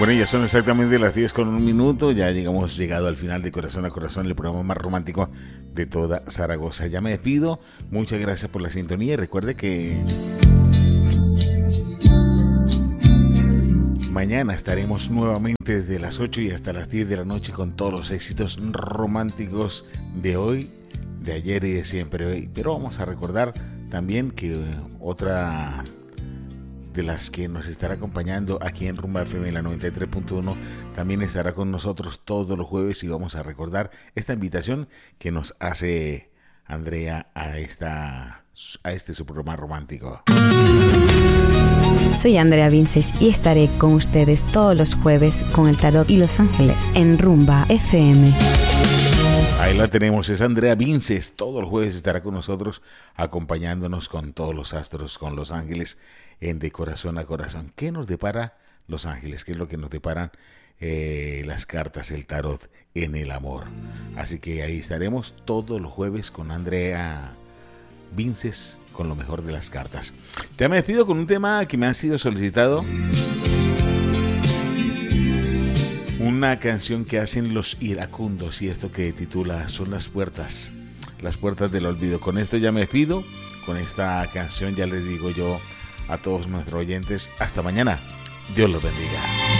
Bueno, ya son exactamente las 10:01. Ya llegado al final de Corazón a Corazón, el programa más romántico de toda Zaragoza. Ya me despido. Muchas gracias por la sintonía y recuerde que mañana estaremos nuevamente desde las 8 y hasta las 10 de la noche con todos los éxitos románticos de hoy, de ayer y de siempre. Pero vamos a recordar también que otra de las que nos estará acompañando aquí en Rumba FM la 93.1 también estará con nosotros todos los jueves, y vamos a recordar esta invitación que nos hace Andrea a este su programa romántico. Soy Andrea Vinces y estaré con ustedes todos los jueves con el Tarot y Los Ángeles en Rumba FM. Ahí la tenemos, es Andrea Vinces. Todos los jueves estará con nosotros acompañándonos con todos los astros, con los ángeles en De Corazón a Corazón. ¿Qué nos depara los ángeles? ¿Qué es lo que nos deparan las cartas, el tarot en el amor? Así que ahí estaremos todos los jueves con Andrea Vinces con lo mejor de las cartas. Ya me despido con un tema que me ha sido solicitado. Una canción que hacen Los Iracundos, y esto que titula Son las puertas del olvido. Con esto ya me despido. Con esta canción ya les digo yo a todos nuestros oyentes, hasta mañana. Dios los bendiga.